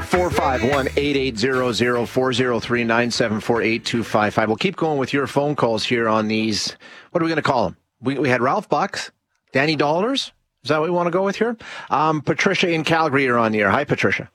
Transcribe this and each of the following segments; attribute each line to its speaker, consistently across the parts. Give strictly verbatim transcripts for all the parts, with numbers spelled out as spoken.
Speaker 1: four five one, eight eight zero zero, four zero three, nine seven four, eight two five five. We'll keep going with your phone calls here on these. What are we going to call them? We, we had Ralph Bucks, Danny Dollars. Is that what we want to go with here? Um, Patricia in Calgary are on the air. Hi, Patricia.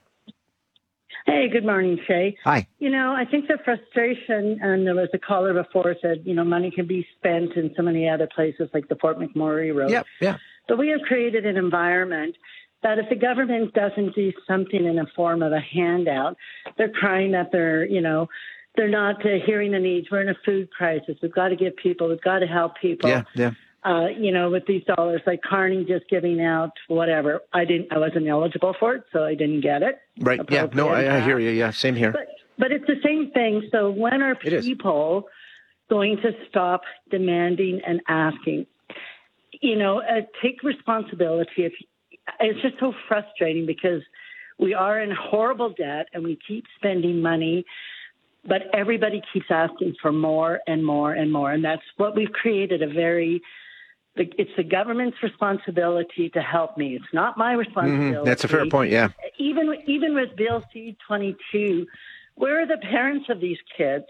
Speaker 2: Hey, good morning, Shay.
Speaker 1: Hi.
Speaker 2: You know, I think the frustration, and there was a caller before said, you know, money can be spent in so many other places like the Fort McMurray Road.
Speaker 1: Yeah, yeah.
Speaker 2: But we have created an environment that if the government doesn't do something in the form of a handout, they're crying that they're, you know, they're not uh, hearing the needs. We're in a food crisis. We've got to give people, we've got to help people.
Speaker 1: Yeah, yeah.
Speaker 2: Uh, you know, with these dollars, like Carney just giving out whatever. I didn't, I wasn't eligible for it, so I didn't get it.
Speaker 1: Right. Yeah. No, I, I hear you. Yeah. Same here.
Speaker 2: But, but it's the same thing. So when are people going to stop demanding and asking? You know, uh, take responsibility. If it's just so frustrating because we are in horrible debt and we keep spending money, but everybody keeps asking for more and more and more, and that's what we've created. A very It's the government's responsibility to help me. It's not my responsibility.
Speaker 1: Mm-hmm. That's a fair point, yeah.
Speaker 2: Even even with Bill C twenty-two, where are the parents of these kids?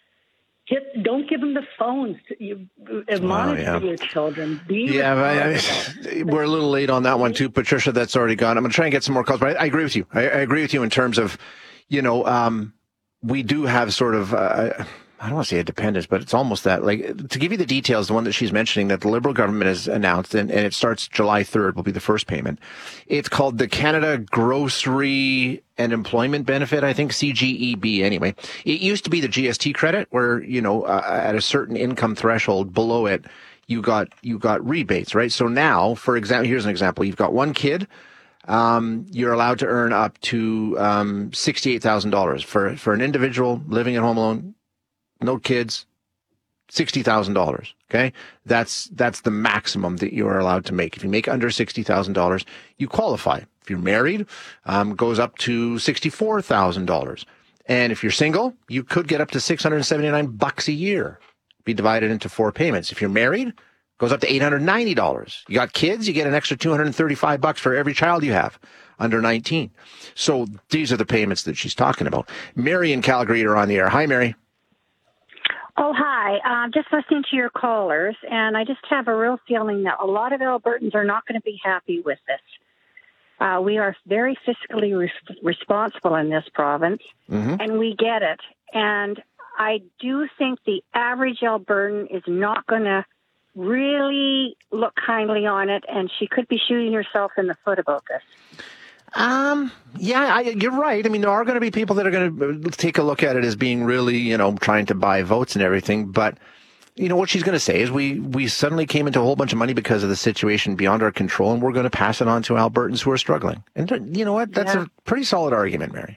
Speaker 2: Get, don't give them the phones. To, you, monitor
Speaker 1: oh, yeah.
Speaker 2: your children. Be
Speaker 1: yeah, I, I, we're a little late on that one too, Patricia. That's already gone. I'm going to try and get some more calls, but I, I agree with you. I, I agree with you in terms of, you know, um, we do have sort of. Uh, I don't want to say a dependence, but it's almost that. Like, to give you the details, the one that she's mentioning that the Liberal government has announced, and, and it starts July third, will be the first payment. It's called the Canada Grocery and Employment Benefit, I think, C G E B anyway. It used to be the G S T credit where, you know, uh, at a certain income threshold below it, you got, you got rebates, right? So now, for example, here's an example. You've got one kid. Um, you're allowed to earn up to, um, sixty-eight thousand dollars for, for an individual living at home alone. No kids, sixty thousand dollars. Okay. That's, that's the maximum that you are allowed to make. If you make under sixty thousand dollars, you qualify. If you're married, um, goes up to sixty-four thousand dollars. And if you're single, you could get up to six hundred seventy-nine bucks a year, be divided into four payments. If you're married, goes up to eight hundred ninety dollars. You got kids, you get an extra two hundred thirty-five bucks for every child you have under nineteen. So these are the payments that she's talking about. Mary in Calgary are on the air. Hi, Mary.
Speaker 3: Oh, hi. I'm uh, just listening to your callers, and I just have a real feeling that a lot of Albertans are not going to be happy with this. Uh, we are very fiscally re- responsible in this province, mm-hmm. and we get it. And I do think the average Albertan is not going to really look kindly on it, and she could be shooting herself in the foot about this.
Speaker 1: Um, yeah, I, you're right. I mean, there are going to be people that are going to take a look at it as being really, you know, trying to buy votes and everything. But, you know, what she's going to say is we, we suddenly came into a whole bunch of money because of the situation beyond our control, and we're going to pass it on to Albertans who are struggling. And you know what? That's yeah. a pretty solid argument, Mary.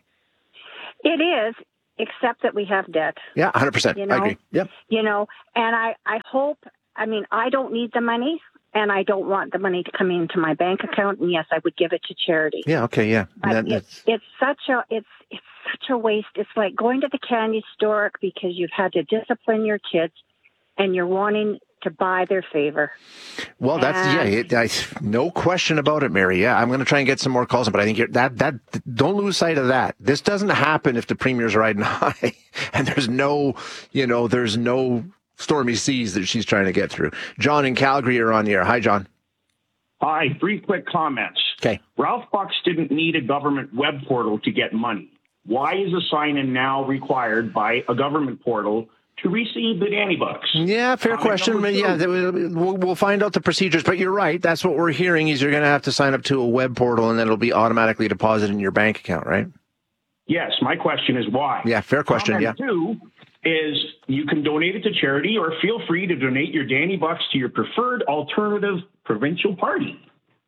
Speaker 3: It is, except that we have debt.
Speaker 1: Yeah, one hundred percent.
Speaker 3: You know?
Speaker 1: I agree. Yep.
Speaker 3: You know, and I, I hope, I mean, I don't need the money. And I don't want the money to come into my bank account. And yes, I would give it to charity.
Speaker 1: Yeah. Okay. Yeah.
Speaker 3: But that, it's, it's such a it's it's such a waste. It's like going to the candy store because you've had to discipline your kids, and you're wanting to buy their favor.
Speaker 1: Well, that's and, yeah. It, I, no question about it, Mary. Yeah, I'm going to try and get some more calls, but I think you're, that that don't lose sight of that. This doesn't happen if the premier's riding high, and there's no, you know, there's no stormy seas that she's trying to get through. John in Calgary are on the air. Hi, John.
Speaker 4: Hi. Three quick comments.
Speaker 1: Okay.
Speaker 4: Ralph Bucks didn't need a government web portal to get money. Why is a sign-in now required by a government portal to receive the Danny Bucks? Yeah,
Speaker 1: fair Comment question. Yeah, we'll, we'll find out the procedures. But you're right. That's what we're hearing is you're going to have to sign up to a web portal, and then it'll be automatically deposited in your bank account, right?
Speaker 4: Yes. My question is why.
Speaker 1: Yeah, fair question.
Speaker 4: Comment
Speaker 1: yeah.
Speaker 4: Two, is you can donate it to charity, or feel free to donate your Danny Bucks to your preferred alternative provincial party.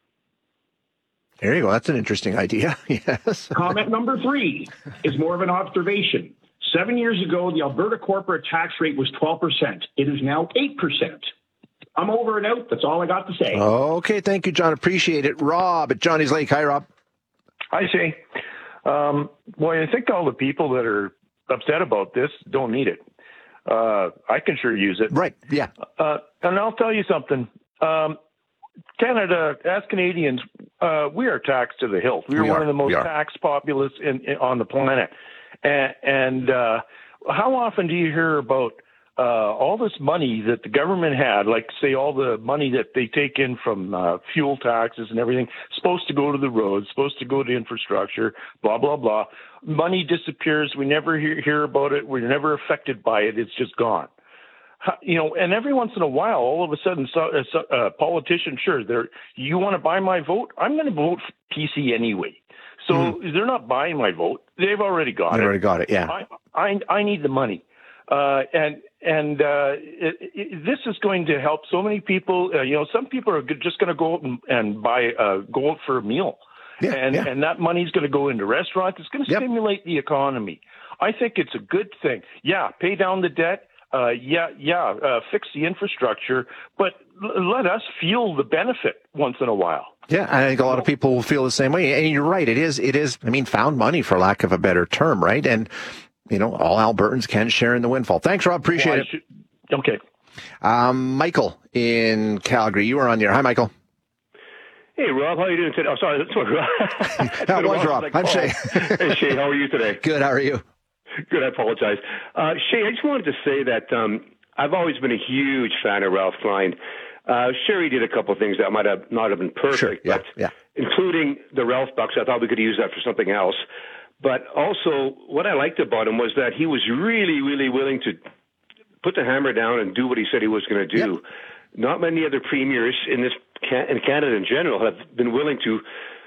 Speaker 1: There you go. That's an interesting idea. Yes.
Speaker 4: Comment number three is more of an observation. Seven years ago, the Alberta corporate tax rate was twelve percent. It is now eight percent. I'm over and out. That's all I got to say.
Speaker 1: Okay. Thank you, John. Appreciate it. Rob at Johnny's Lake. Hi, Rob.
Speaker 5: Hi, Shay. Um, well, I think all the people that are upset about this don't need it. Uh, I can sure use it.
Speaker 1: Right. Yeah.
Speaker 5: Uh, and I'll tell you something. Um, Canada, as Canadians, uh, we are taxed to the hilt. We are
Speaker 1: we
Speaker 5: one
Speaker 1: are.
Speaker 5: of the most taxed populace in, in, on the planet. And, and uh, how often do you hear about uh, all this money that the government had, like, say, all the money that they take in from uh, fuel taxes and everything, supposed to go to the roads, supposed to go to infrastructure, blah, blah, blah. Money disappears. We never hear, hear about it. We're never affected by it. It's just gone. You know, and every once in a while, all of a sudden, so, a so, uh, politician, sure, they're, you want to buy my vote? I'm going to vote for P C anyway. So mm. they're not buying my vote. They've already got
Speaker 1: They've
Speaker 5: it.
Speaker 1: already got it, yeah.
Speaker 5: I, I, I need the money. Uh, and and uh, it, it, this is going to help so many people. Uh, you know, some people are just going to go out and, and buy uh, go out for a meal. Yeah, and, yeah. and that money's going to go into restaurants. It's going to yep. stimulate the economy. I think it's a good thing. Yeah, pay down the debt. Uh, yeah, yeah, uh, fix the infrastructure, but l- let us feel the benefit once in a while.
Speaker 1: Yeah, I think a lot of people will feel the same way. And you're right. It is, it is, I mean, found money, for lack of a better term, right? And, you know, all Albertans can share in the windfall. Thanks, Rob. Appreciate well, it. Should,
Speaker 5: okay.
Speaker 1: Um, Michael in Calgary, you are on the air. Hi, Michael.
Speaker 6: Hey, Rob, how are you doing today? Oh, sorry, that's what Rob.
Speaker 1: That was Rob. I'm Shay.
Speaker 6: Hey, Shay, how are you today?
Speaker 1: Good, how are you?
Speaker 6: Good, I apologize. Uh, Shay, I just wanted to say that um, I've always been a huge fan of Ralph Klein. Uh, sure, he did a couple of things that might have not have been perfect,
Speaker 1: sure, yeah,
Speaker 6: but
Speaker 1: yeah.
Speaker 6: including the Ralph Bucks, I thought we could use that for something else. But also, what I liked about him was that he was really, really willing to put the hammer down and do what he said he was going to do. Yep. Not many other premiers in this in Canada in general have been willing to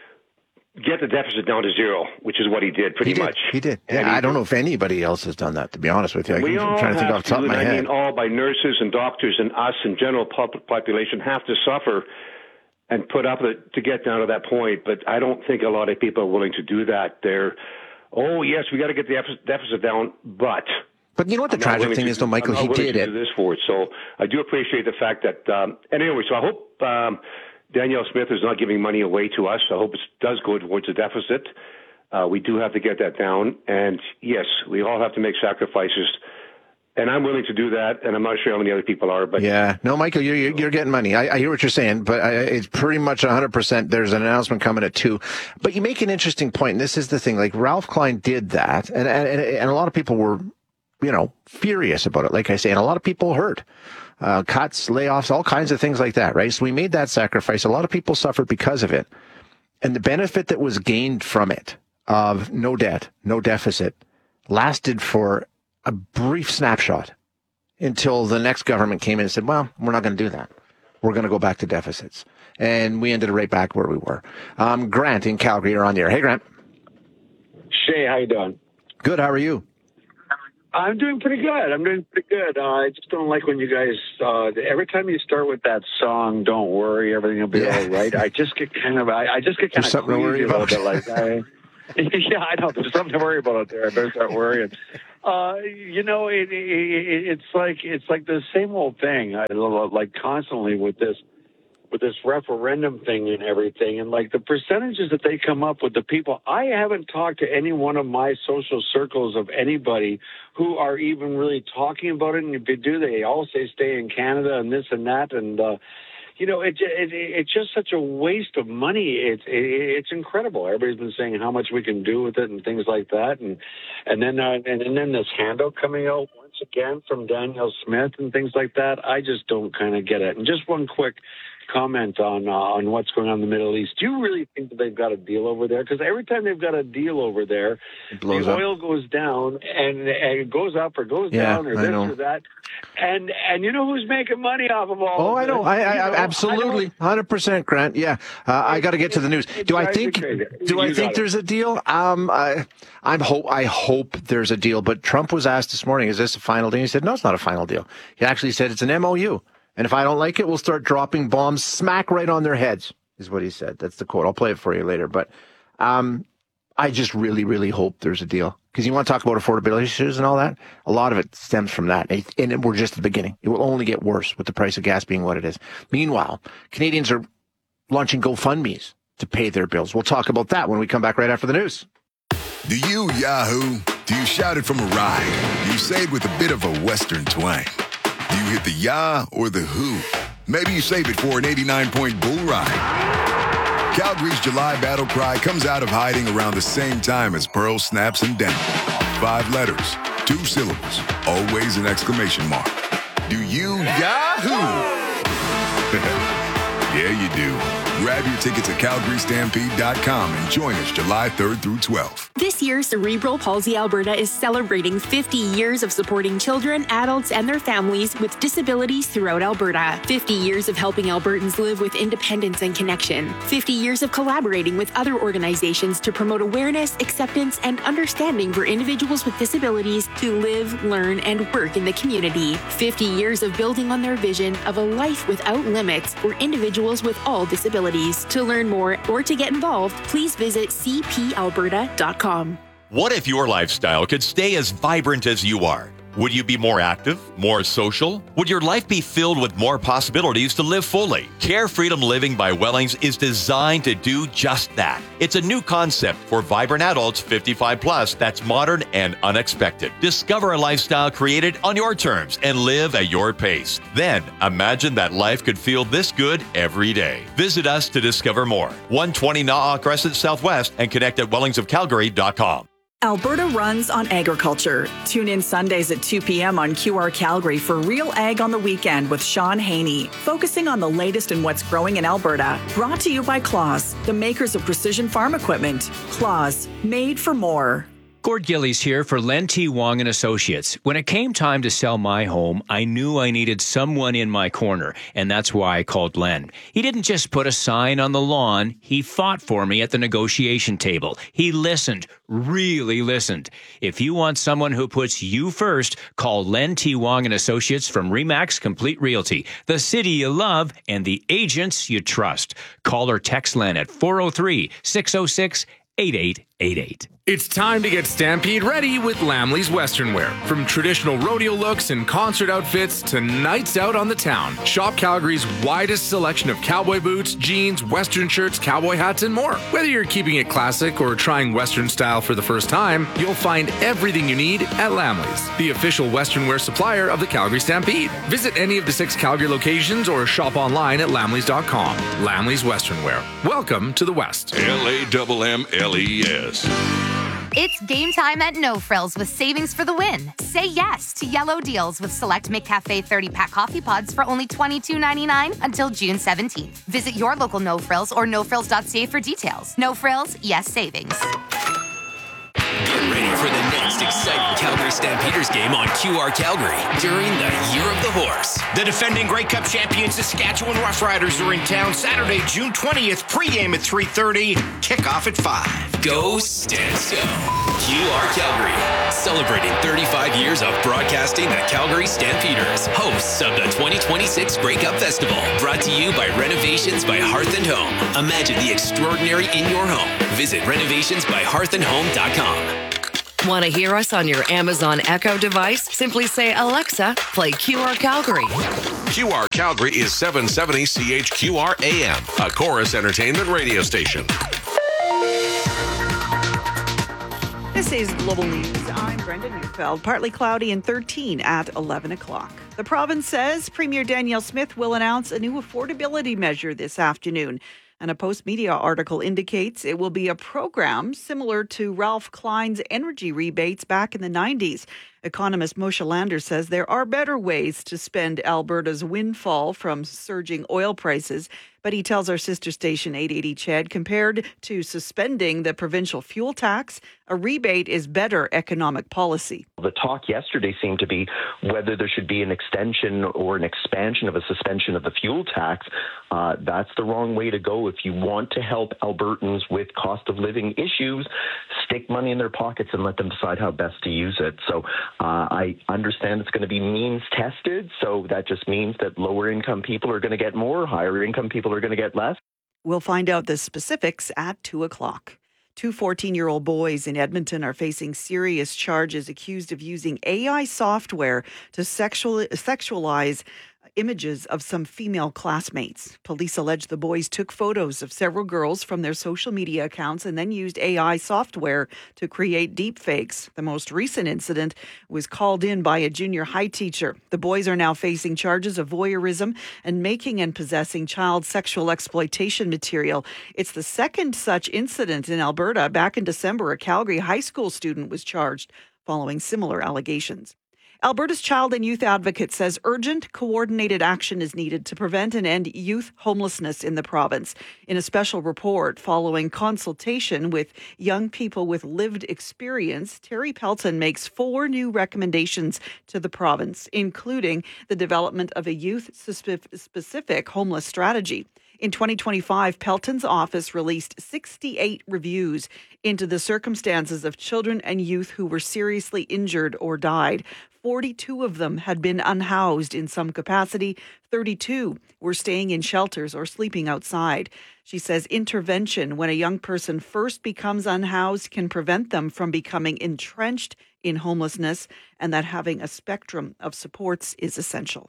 Speaker 6: get the deficit down to zero, which is what he did pretty
Speaker 1: he did.
Speaker 6: much.
Speaker 1: He did. Yeah, he I don't did. know if anybody else has done that, to be honest with you.
Speaker 6: We
Speaker 1: I'm
Speaker 6: all
Speaker 1: trying to think
Speaker 6: have
Speaker 1: off the top
Speaker 6: to,
Speaker 1: of my
Speaker 6: and
Speaker 1: head.
Speaker 6: I mean all by nurses and doctors and us and general pop- population have to suffer and put up the, to get down to that point. But I don't think a lot of people are willing to do that. They're, oh, yes, we got to get the deficit down, but...
Speaker 1: But you know what the
Speaker 6: I'm
Speaker 1: tragic thing
Speaker 6: to,
Speaker 1: is, though, Michael?
Speaker 6: I'm
Speaker 1: he did it.
Speaker 6: Do this for it. So I do appreciate the fact that... Um, and anyway, so I hope... Um, Danielle Smith is not giving money away to us. I hope it does go towards the deficit. Uh, we do have to get that down. And, yes, we all have to make sacrifices. And I'm willing to do that, and I'm not sure how many other people are. But
Speaker 1: yeah. No, Michael, you're, you're getting money. I, I hear what you're saying, but I, it's pretty much one hundred percent. There's an announcement coming at two. But you make an interesting point, and this is the thing. Like, Ralph Klein did that, and, and, and a lot of people were, you know, furious about it, like I say, and a lot of people hurt. Uh, cuts, layoffs, all kinds of things like that, right? So we made that sacrifice. A lot of people suffered because of it. And the benefit that was gained from it, of no debt, no deficit, lasted for a brief snapshot until the next government came in and said, well, we're not going to do that. We're going to go back to deficits. And we ended right back where we were. Um, Grant in Calgary, you're on the air. Hey, Grant.
Speaker 7: Shay, how you doing?
Speaker 1: Good. How are you?
Speaker 7: I'm doing pretty good. I'm doing pretty good. Uh, I just don't like when you guys, uh, every time you start with that song, "Don't Worry, Everything Will Be yeah. All Right," I just get kind of, I, I just get kind
Speaker 1: There's
Speaker 7: of queasy a little bit like, I, yeah, I know. There's something to worry about out there. I better start worrying. Uh, you know, it, it, it, it's like, it's like the same old thing. I like constantly with this. with this referendum thing and everything, and like the percentages that they come up with, the people, I haven't talked to any one of my social circles of anybody who are even really talking about it. And if they do, they all say stay in Canada and this and that. And, uh, you know, it, it, it's just such a waste of money. It's it, it's incredible. Everybody's been saying how much we can do with it and things like that. And and then uh, and, and then this handout coming out once again from Danielle Smith and things like that. I just don't kind of get it. And just one quick comment on uh, on what's going on in the Middle East. Do you really think that they've got a deal over there? Because every time they've got a deal over there, the oil up. goes down and, and it goes up or goes
Speaker 1: yeah,
Speaker 7: down or
Speaker 1: I
Speaker 7: this
Speaker 1: know.
Speaker 7: or that. And and you know who's making money off of all
Speaker 1: Oh,
Speaker 7: of
Speaker 1: I know.
Speaker 7: this?
Speaker 1: I, I,
Speaker 7: you know,
Speaker 1: absolutely. one hundred percent, Grant. Yeah. Uh, I got to get to the news. Do I think do I think there's a deal? Um, I, I'm hope I hope there's a deal. But Trump was asked this morning, is this a final deal? He said, no, it's not a final deal. He actually said it's an M O U. And if I don't like it, we'll start dropping bombs smack right on their heads, is what he said. That's the quote. I'll play it for you later. But um, I just really, really hope there's a deal. Because you want to talk about affordability issues and all that? A lot of it stems from that. And we're just at the beginning. It will only get worse with the price of gas being what it is. Meanwhile, Canadians are launching GoFundMes to pay their bills. We'll talk about that when we come back right after the news.
Speaker 8: Do you Yahoo? Do you shout it from a ride? Do you say it with a bit of a Western twang? Do you hit the yah or the who? Maybe you save it for an eighty-nine point bull ride. Calgary's July battle cry comes out of hiding around the same time as Pearl snaps and down. Five letters, two syllables, always an exclamation mark. Do you Yahoo? Yeah, you do. Grab your tickets at Calgary Stampede dot com and join us July third through twelfth.
Speaker 9: This year, Cerebral Palsy Alberta is celebrating fifty years of supporting children, adults, and their families with disabilities throughout Alberta. fifty years of helping Albertans live with independence and connection. fifty years of collaborating with other organizations to promote awareness, acceptance, and understanding for individuals with disabilities to live, learn, and work in the community. fifty years of building on their vision of a life without limits for individuals with all disabilities. To learn more or to get involved, please visit c p alberta dot com.
Speaker 10: What if your lifestyle could stay as vibrant as you are? Would you be more active, more social? Would your life be filled with more possibilities to live fully? Care Freedom Living by Wellings is designed to do just that. It's a new concept for vibrant adults fifty-five plus that's modern and unexpected. Discover a lifestyle created on your terms and live at your pace. Then imagine that life could feel this good every day. Visit us to discover more. one twenty Na'a Crescent Southwest and connect at wellings of calgary dot com.
Speaker 11: Alberta runs on agriculture. Tune in Sundays at two p.m. on Q R Calgary for Real Ag on the Weekend with Sean Haney, focusing on the latest in what's growing in Alberta. Brought to you by Claus, the makers of precision farm equipment. Claus, made for more.
Speaker 12: Gord Gillies here for Len T. Wong and Associates. When it came time to sell my home, I knew I needed someone in my corner, and that's why I called Len. He didn't just put a sign on the lawn. He fought for me at the negotiation table. He listened, really listened. If you want someone who puts you first, call Len T. Wong and Associates from Remax Complete Realty, the city you love and the agents you trust. Call or text Len at four oh three, six oh six, eight eight eight eight.
Speaker 13: It's time to get Stampede ready with Lamley's Western Wear. From traditional rodeo looks and concert outfits to nights out on the town, shop Calgary's widest selection of cowboy boots, jeans, Western shirts, cowboy hats, and more. Whether you're keeping it classic or trying Western style for the first time, you'll find everything you need at Lamley's, the official Western Wear supplier of the Calgary Stampede. Visit any of the six Calgary locations or shop online at lamleys dot com. Lamley's Western Wear. Welcome to the West.
Speaker 14: L A M M L E S.
Speaker 15: It's game time at No Frills with savings for the win. Say yes to yellow deals with select McCafe thirty-pack coffee pods for only twenty-two ninety-nine until June seventeenth. Visit your local No Frills or no frills dot c a for details. No Frills, yes savings.
Speaker 16: Get ready for the next exciting Calgary Stampeders game on Q R Calgary during the Year of the Horse.
Speaker 17: The defending Grey Cup champions Saskatchewan Roughriders are in town Saturday, June twentieth. Pregame at three thirty, kickoff at five.
Speaker 16: Go Stanso. Q R Calgary, celebrating thirty-five years of broadcasting the Calgary Stampeders, hosts of the twenty twenty-six Grey Cup Festival. Brought to you by Renovations by Hearth and Home. Imagine the extraordinary in your home. Visit renovations by hearth and home dot com.
Speaker 18: Want to hear us on your Amazon Echo device? Simply say, Alexa, play Q R Calgary.
Speaker 14: Q R Calgary is seven seventy C H Q R A M, a Chorus Entertainment radio station.
Speaker 19: This is Global News. I'm Brenda Neufeld. Partly cloudy and thirteen at eleven o'clock. The province says Premier Danielle Smith will announce a new affordability measure this afternoon. And a Post-Media article indicates it will be a program similar to Ralph Klein's energy rebates back in the nineties. Economist Moshe Lander says there are better ways to spend Alberta's windfall from surging oil prices. But he tells our sister station eight eighty C H E D, compared to suspending the provincial fuel tax, a rebate is better economic policy.
Speaker 20: The talk yesterday seemed to be whether there should be an extension or an expansion of a suspension of the fuel tax. Uh, that's the wrong way to go. If you want to help Albertans with cost of living issues, stick money in their pockets and let them decide how best to use it. So uh, I understand it's going to be means tested. So that just means that lower income people are going to get more, higher income people are going to get less.
Speaker 19: We'll find out the specifics at two o'clock. Two fourteen-year-old boys in Edmonton are facing serious charges accused of using A I software to sexual, sexualize images of some female classmates. Police allege the boys took photos of several girls from their social media accounts and then used A I software to create deepfakes. The most recent incident was called in by a junior high teacher. The boys are now facing charges of voyeurism and making and possessing child sexual exploitation material. It's the second such incident in Alberta. Back in December, a Calgary high school student was charged following similar allegations. Alberta's Child and Youth Advocate says urgent, coordinated action is needed to prevent and end youth homelessness in the province. In a special report following consultation with young people with lived experience, Terry Pelton makes four new recommendations to the province, including the development of a youth-specific homeless strategy. In twenty twenty-five, Pelton's office released sixty-eight reviews into the circumstances of children and youth who were seriously injured or died. forty-two of them had been unhoused in some capacity. thirty-two were staying in shelters or sleeping outside. She says intervention when a young person first becomes unhoused can prevent them from becoming entrenched in homelessness, and that having a spectrum of supports is essential.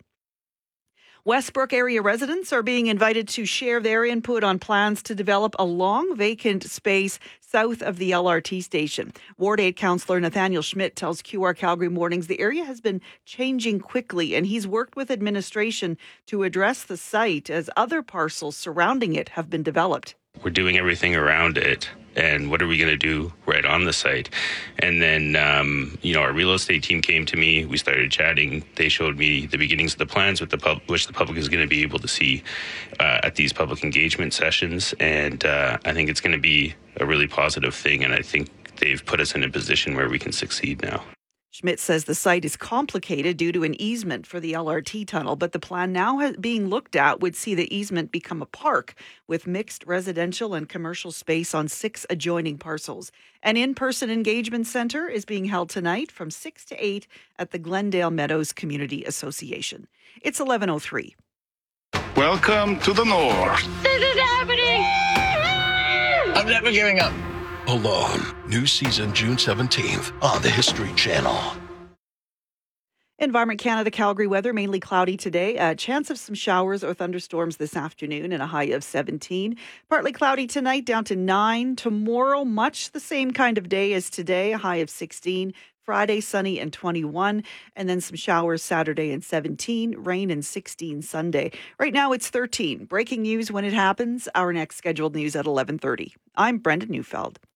Speaker 19: Westbrook area residents are being invited to share their input on plans to develop a long vacant space south of the L R T station. Ward eight Councillor Nathaniel Schmidt tells Q R Calgary Mornings the area has been changing quickly, and he's worked with administration to address the site as other parcels surrounding it have been developed.
Speaker 21: We're doing everything around it, and what are we going to do right on the site? And then, um, you know, our real estate team came to me. We started chatting. They showed me the beginnings of the plans, with the pub- which the public is going to be able to see uh, at these public engagement sessions. And uh, I think it's going to be a really positive thing, and I think they've put us in a position where we can succeed now.
Speaker 19: Schmidt says the site is complicated due to an easement for the L R T tunnel, but the plan now has, being looked at would see the easement become a park with mixed residential and commercial space on six adjoining parcels. An in-person engagement centre is being held tonight from six to eight at the Glendale Meadows Community Association. It's eleven oh three.
Speaker 22: Welcome to the North.
Speaker 23: This is happening!
Speaker 24: I'm never giving up. Alone. New season June seventeenth on the History Channel.
Speaker 19: Environment Canada Calgary weather, mainly cloudy today. A chance of some showers or thunderstorms this afternoon and a high of seventeen. Partly cloudy tonight, down to nine. Tomorrow, much the same kind of day as today, a high of sixteen. Friday, sunny and twenty-one. And then some showers Saturday and seventeen. Rain and sixteen Sunday. Right now it's thirteen. Breaking news when it happens. Our next scheduled news at eleven thirty. I'm Brenda Neufeld.